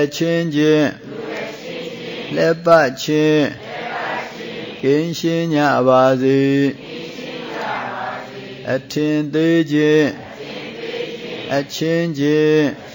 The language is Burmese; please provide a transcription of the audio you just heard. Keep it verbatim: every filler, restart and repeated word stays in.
ချင်းချင်းလက်ပတ်ချင်းကင်းရှင်းကြပါစေအထင်သေးခြင်းအချင်းချင်း